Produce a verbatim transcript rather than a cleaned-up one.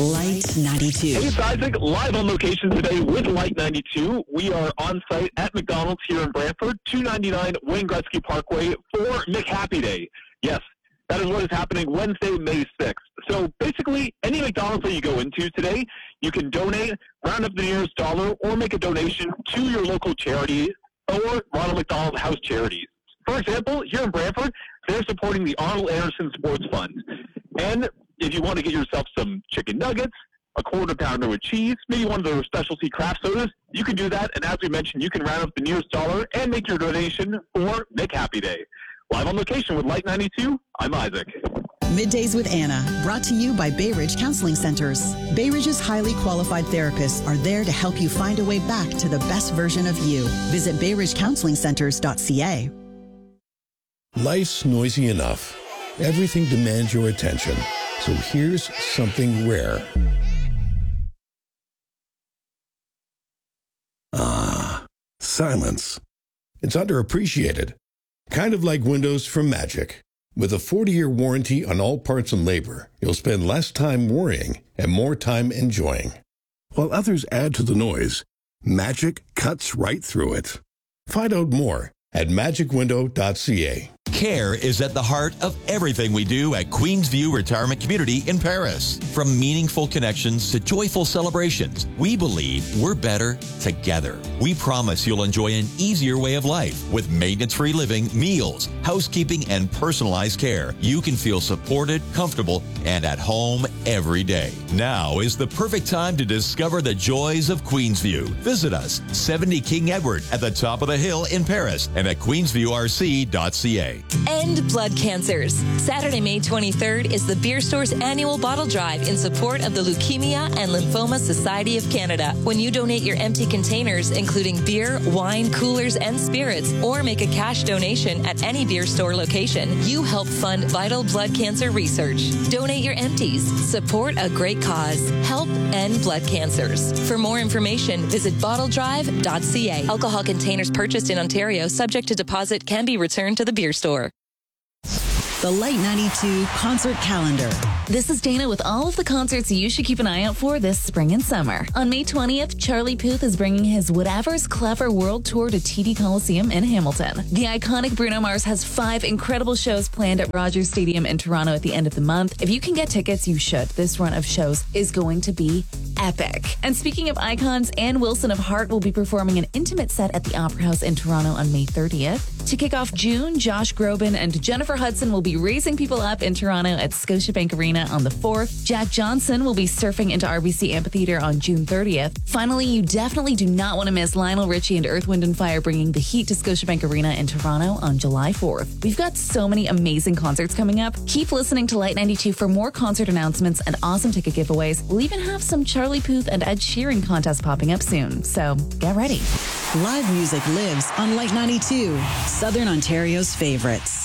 Light ninety-two. Hey, it's Isaac, live on location today with Light ninety-two. We are on site at McDonald's here in Brantford, two ninety-nine Wayne Gretzky Parkway for McHappy Day. Yes, that is what is happening Wednesday, May sixth. So basically, any McDonald's that you go into today, you can donate, round up the nearest dollar, or make a donation to your local charity or Ronald McDonald House Charities. For example, here in Brantford, they're supporting the Arnold Anderson Sports Fund. And if you want to get yourself some chicken nuggets, a quarter pounder with cheese, maybe one of their specialty craft sodas, you can do that. And as we mentioned, you can round up the nearest dollar and make your donation for McHappy Day. Live on location with Light ninety-two, I'm Isaac. Middays with Anna, brought to you by Bay Ridge Counseling Centers. Bay Ridge's highly qualified therapists are there to help you find a way back to the best version of you. Visit bay ridge counseling centers dot c a. Life's noisy enough. Everything demands your attention. So here's something rare. Ah, silence. It's underappreciated. Kind of like windows from Magic. With a forty-year warranty on all parts and labor, you'll spend less time worrying and more time enjoying. While others add to the noise, Magic cuts right through it. Find out more at magic window dot c a. Care is at the heart of everything we do at Queensview Retirement Community in Paris. From meaningful connections to joyful celebrations, we believe we're better together. We promise you'll enjoy an easier way of life with maintenance-free living, meals, housekeeping, and personalized care. You can feel supported, comfortable, and at home every day. Now is the perfect time to discover the joys of Queensview. Visit us, seventy King Edward at the top of the hill in Paris and at queensview r c dot c a. End blood cancers. Saturday, May twenty-third is the Beer Store's annual bottle drive in support of the Leukemia and Lymphoma Society of Canada. When you donate your empty containers, including beer, wine, coolers, and spirits, or make a cash donation at any Beer Store location, you help fund vital blood cancer research. Donate your empties. Support a great cause. Help end blood cancers. For more information, visit bottle drive dot c a. Alcohol containers purchased in Ontario, subject to deposit, can be returned to the Beer Store. The Light ninety-two concert calendar. This is Dana with all of the concerts you should keep an eye out for this spring and summer. On May twentieth, Charlie Puth is bringing his Whatever's Clever World Tour to T D Coliseum in Hamilton. The iconic Bruno Mars has five incredible shows planned at Rogers Stadium in Toronto at the end of the month. If you can get tickets, you should. This run of shows is going to be epic. And speaking of icons, Ann Wilson of Heart will be performing an intimate set at the Opera House in Toronto on May thirtieth. To kick off June, Josh Groban and Jennifer Hudson will be raising people up in Toronto at Scotiabank Arena on the fourth. Jack Johnson will be surfing into R B C Amphitheatre on June thirtieth. Finally, you definitely do not want to miss Lionel Richie and Earth, Wind and Fire bringing the heat to Scotiabank Arena in Toronto on July fourth. We've got so many amazing concerts coming up. Keep listening to Light ninety-two for more concert announcements and awesome ticket giveaways. We'll even have some Charlie Puth and Ed Sheeran contests popping up soon, so get ready. Live music lives on Light ninety-two, Southern Ontario's favorites.